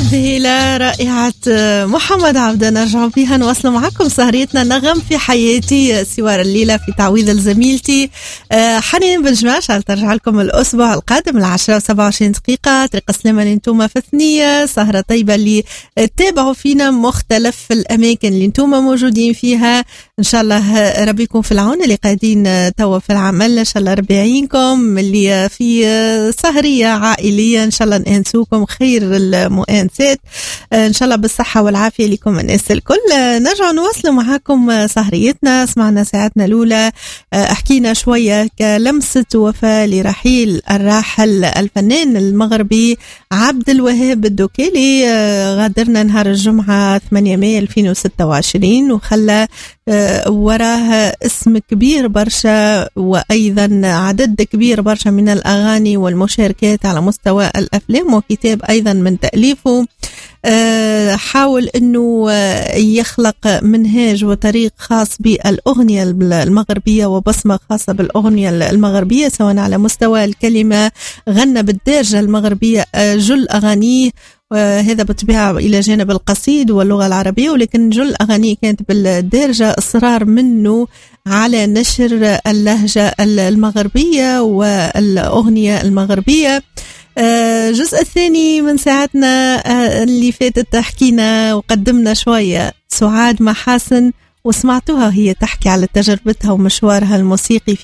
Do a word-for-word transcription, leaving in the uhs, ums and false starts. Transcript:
الذهيلة رائعة محمد عبده. نرجع بها نواصل معكم سهريتنا نغم في حياتي سوار الليلة في تعويض لزميلتي حنين بن جماش. ترجع لكم الأسبوع القادم العشرة وسبعة وعشرين دقيقة. طريق السلامة لنتوما في ثنية. سهرة طيبة اللي تتابعوا فينا مختلف الأماكن اللي نتوما موجودين فيها. إن شاء الله ربي يكون في العون اللي قاعدين توا في العمل. إن شاء الله ربي يعينكم اللي في سهرية عائلية. إن شاء الله ننسوكم خير المؤنسات إن شاء الله بالصحة والعافية لكم الناس الكل. نرجع نواصل معاكم سهريتنا. سمعنا ساعتنا الأولى حكينا شوية كلمسة وفاة لرحيل الراحل الفنان المغربي عبد الوهاب الدوكيلي. غادرنا نهار الجمعة ثمانية مايو ألفين وستة وعشرين وخلى وراه اسم كبير برشا وأيضا عدد كبير برشا من الأغاني والمشاركات على مستوى الأفلام وكتاب أيضا من تأليفه. حاول أنه يخلق منهاج وطريق خاص بالأغنية المغربية وبصمة خاصة بالأغنية المغربية سواء على مستوى الكلمة. غنى بالدارجة المغربية جل أغانيه وهذا بالطبيعة إلى جانب القصيد واللغة العربية ولكن جل أغانيه كانت بالدارجة. إصرار منه على نشر اللهجة المغربية والأغنية المغربية. الجزء الثاني من ساعتنا اللي فاتت حكينا وقدمنا شوية سعاد محاسن وسمعتوها هي تحكي على تجربتها ومشوارها الموسيقي في